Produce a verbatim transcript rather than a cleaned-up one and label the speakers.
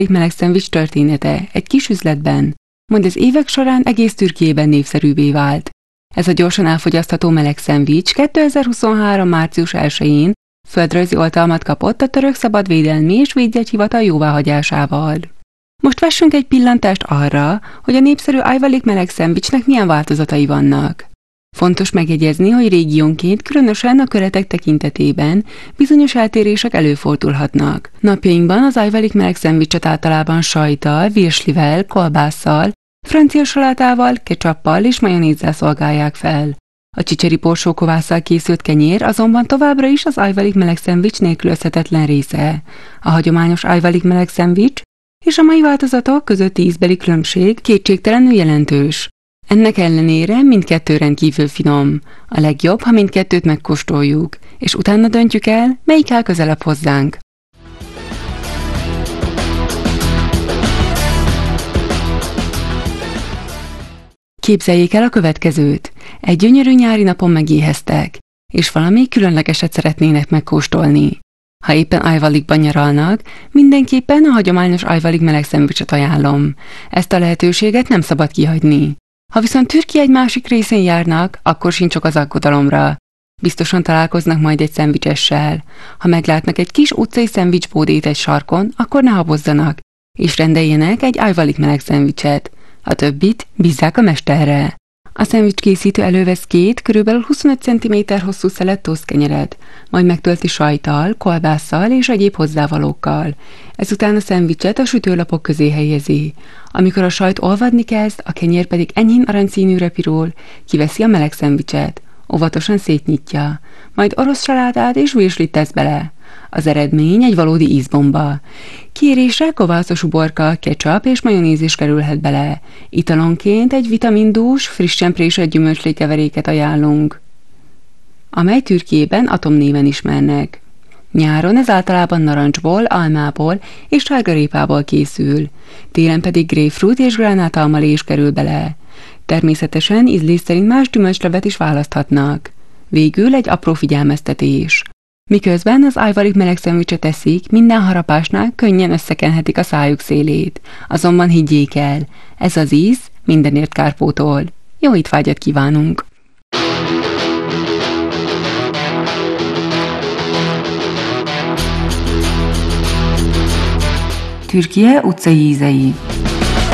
Speaker 1: meleg szendvics története egy kis üzletben, majd az évek során egész Türkiében népszerűvé vált. Ez a gyorsan elfogyasztható meleg szendvics kétezer-huszonhárom. március elsején földrajzi oltalmat kapott a török szabadvédelmi és védjegyhivatal jóváhagyásával. Most vessünk egy pillantást arra, hogy a népszerű ajvalik meleg szendvicsnek milyen változatai vannak. Fontos megjegyezni, hogy régiónként, különösen a köretek tekintetében bizonyos eltérések előfordulhatnak. Napjainkban az ajvalik meleg szendvicset általában sajttal, virslivel, kolbásszal, francia salátával, ketchuppal és majonézzel szolgálják fel. A csicseri porsókovásszal készült kenyér azonban továbbra is az ajvalik meleg szendvics nélkülözhetetlen része. A hagyományos ajvalik meleg szendvics és a mai változatok közötti ízbeli különbség kétségtelenül jelentős. Ennek ellenére mindkettő rendkívül finom. A legjobb, ha mindkettőt megkóstoljuk, és utána döntjük el, melyik áll közelebb hozzánk. Képzeljék el a következőt. Egy gyönyörű nyári napon megéheztek, és valami különlegeset szeretnének megkóstolni. Ha éppen ajvalikban nyaralnak, mindenképpen a hagyományos ajvalik meleg szendvicset ajánlom. Ezt a lehetőséget nem szabad kihagyni. Ha viszont Türkia egy másik részén járnak, akkor sincs ok az aggodalomra. Biztosan találkoznak majd egy szendvicsessel. Ha meglátnak egy kis utcai szendvicsbódét egy sarkon, akkor ne habozzanak, és rendeljenek egy ajvalik meleg szendvicset. A többit bízzák a mesterre. A szendvics készítő elővesz két, körülbelül huszonöt centiméter hosszú szelet tosztkenyeret, majd megtölti sajttal, kolbásszal és egyéb hozzávalókkal. Ezután a szendvicset a sütőlapok közé helyezi. Amikor a sajt olvadni kezd, a kenyér pedig enyhén aranyszínűre pirul, kiveszi a meleg szendvicset. Óvatosan szétnyitja, majd orosz salátát és virslit tesz bele. Az eredmény egy valódi ízbomba. Kérésre kovászos uborka, ketchup és majonéz is kerülhet bele. Italonként egy vitamindús, frissen préselt gyümölcslékeveréket ajánlunk, amely Türkiében Atom néven ismernek. Nyáron ez általában narancsból, almából és sárgarépából készül, télen pedig grapefruit és gránátalmalé is kerül bele. Természetesen ízlés szerint más gyümölcslevet is választhatnak. Végül egy apró figyelmeztetés. Miközben az ajvalik meleg szendvicset eszik, minden harapásnál könnyen összekenhetik a szájuk szélét. Azonban higgyék el, ez az íz mindenért kárpótol. Jó étvágyat kívánunk! Türkia utcai ízei.